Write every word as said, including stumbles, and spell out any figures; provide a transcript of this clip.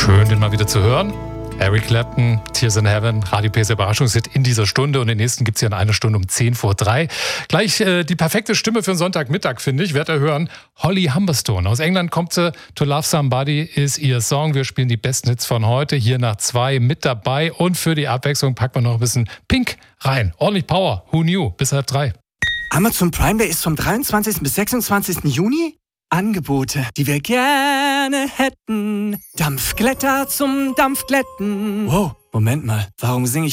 Schön, den mal wieder zu hören. Eric Clapton, Tears in Heaven, Radio P S Überraschungshit in dieser Stunde. Und den nächsten gibt es ja in einer Stunde um zehn vor drei. Gleich äh, die perfekte Stimme für einen Sonntagmittag, finde ich. Werdet ihr hören, Holly Humberstone. Aus England kommt sie. To Love Somebody ist ihr Song. Wir spielen die besten Hits von heute. Hier nach zwei mit dabei. Und für die Abwechslung packen wir noch ein bisschen Pink rein. Ordentlich Power. Who knew? Bis halb drei. Amazon Prime Day ist vom dreiundzwanzigsten bis sechsundzwanzigsten Juni. Angebote, die wir gerne hätten. Dampfglätter zum Dampfglätten. Wow, Moment mal, warum singe ich